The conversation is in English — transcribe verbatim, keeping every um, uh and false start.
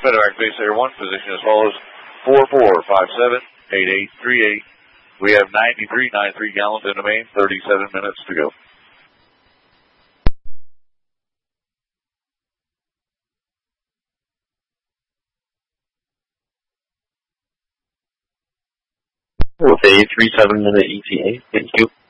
Medevac Base Air one, position as follows, four four five seven, eight eight three eight. We have ninety-three point nine three gallons in the main, thirty-seven minutes to go. With a three seven minute E T A, thank you.